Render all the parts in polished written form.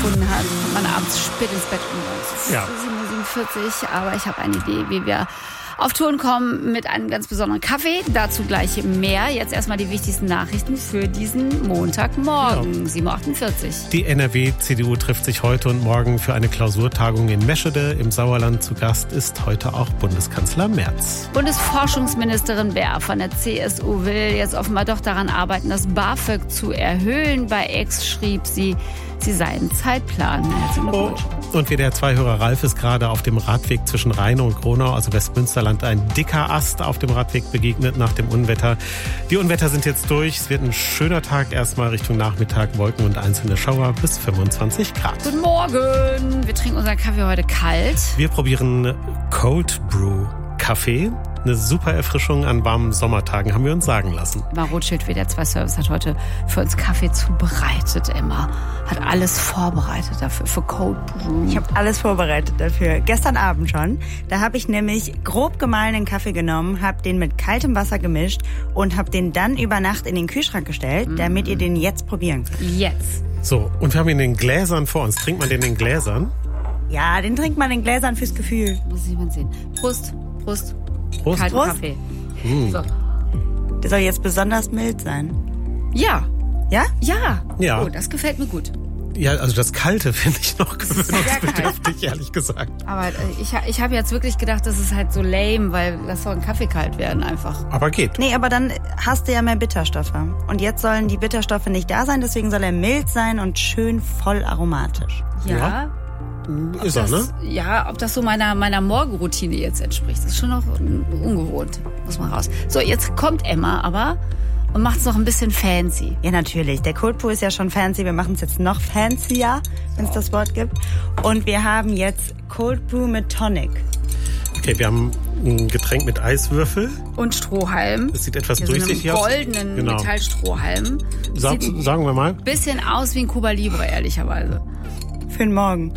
gefunden hat, kommt man abends spät ins Bett um 7:47 Uhr. Aber ich habe eine Idee, wie wir auf Touren kommen mit einem ganz besonderen Kaffee. Dazu gleich mehr. Jetzt erstmal die wichtigsten Nachrichten für diesen Montagmorgen, 7:48 Uhr. Die NRW-CDU trifft sich heute und morgen für eine Klausurtagung in Meschede im Sauerland. Zu Gast ist heute auch Bundeskanzler Merz. Bundesforschungsministerin Baer von der CSU will jetzt offenbar doch daran arbeiten, das BAföG zu erhöhen. Bei X schrieb sie sei ein Zeitplan. Und WDR2-Hörer Ralf ist gerade auf dem Radweg zwischen Rheine und Gronau, also Westmünsterland, ein dicker Ast auf dem Radweg begegnet nach dem Unwetter. Die Unwetter sind jetzt durch. Es wird ein schöner Tag. Erstmal Richtung Nachmittag, Wolken und einzelne Schauer bis 25 Grad. Guten Morgen. Wir trinken unseren Kaffee heute kalt. Wir probieren Cold Brew Kaffee. Eine super Erfrischung an warmen Sommertagen, haben wir uns sagen lassen. Emma Rothschild, WDR2 Service, hat heute für uns Kaffee zubereitet, Emma. Hat alles vorbereitet dafür, für Cold Brew. Ich habe alles vorbereitet dafür. Gestern Abend schon. Da habe ich nämlich grob gemahlenen Kaffee genommen, habe den mit kaltem Wasser gemischt und habe den dann über Nacht in den Kühlschrank gestellt, damit ihr den jetzt probieren könnt. Jetzt. So, und wir haben ihn in den Gläsern vor uns. Trinkt man den in Gläsern? Ja, den trinkt man in Gläsern fürs Gefühl. Muss jemand sehen. Prost, Prost. Prost. Kalten Prost. Kaffee. So. Der soll jetzt besonders mild sein. Ja. Ja? Ja. Oh, das gefällt mir gut. Ja, also das Kalte finde ich noch gewöhnungsbedürftig, ehrlich gesagt. Aber ich habe jetzt wirklich gedacht, das ist halt so lame, weil das soll ein Kaffee kalt werden einfach. Aber geht. Nee, aber dann hast du ja mehr Bitterstoffe. Und jetzt sollen die Bitterstoffe nicht da sein, deswegen soll er mild sein und schön voll aromatisch. Ja. Ist er, ne? Ja, ob das so meiner Morgenroutine jetzt entspricht, das ist schon noch ungewohnt, muss man raus. So, jetzt kommt Emma aber und macht es noch ein bisschen fancy. Ja, natürlich. Der Cold Brew ist ja schon fancy. Wir machen es jetzt noch fancier, wenn es das Wort gibt. Und wir haben jetzt Cold Brew mit Tonic. Okay, wir haben ein Getränk mit Eiswürfel. Und Strohhalm. Das sieht etwas Hier durchsichtig aus. So einen goldenen Metallstrohhalm. Sagen wir mal. Bisschen aus wie ein Cuba Libre, ehrlicherweise. Für den Morgen.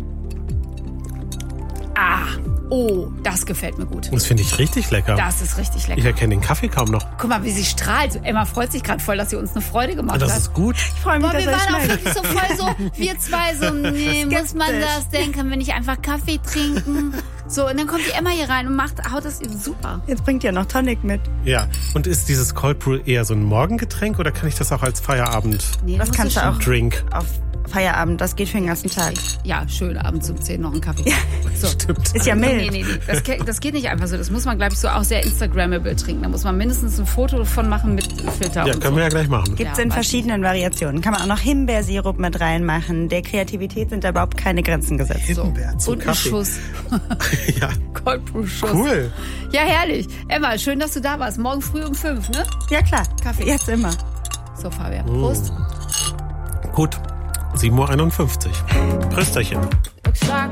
Oh, das gefällt mir gut. Das finde ich richtig lecker. Das ist richtig lecker. Ich erkenne den Kaffee kaum noch. Guck mal, wie sie strahlt. Emma freut sich gerade voll, dass sie uns eine Freude gemacht hat. Das ist gut. Ich freue mich, Boah, dass wir er waren auch schmeckt. wirklich so voll so, wir zwei so, nee, muss man das denn? Können wir nicht einfach Kaffee trinken? So, und dann kommt die Emma hier rein und haut das super. Jetzt bringt ihr noch Tonic mit. Ja, und ist dieses Cold Brew eher so ein Morgengetränk oder kann ich das auch als Feierabend Nee, Das kannst du auch Drink? auf Feierabend. Das geht für den ganzen Tag. Ja, schön, abends um 10 noch einen Kaffee. So. Stimmt. Ist ja mild. Nee. Das geht nicht einfach so. Das muss man, glaube ich, so auch sehr Instagrammable trinken. Da muss man mindestens ein Foto von machen mit Filter Ja, und können so. wir ja gleich machen. Gibt's Ja, in weiß verschiedenen Variationen. Kann man auch noch Himbeersirup mit reinmachen. Der Kreativität sind da überhaupt keine Grenzen gesetzt. Himbeer zum Und ein Kaffee. Schuss. Ja, Cold Brew Schuss. cool. Ja, herrlich. Emma, schön, dass du da warst. Morgen früh um 5, ne? Ja klar, Kaffee. jetzt immer. So, Fabian. Prost. Gut. 7:51 Uhr. Prösterchen. Stark.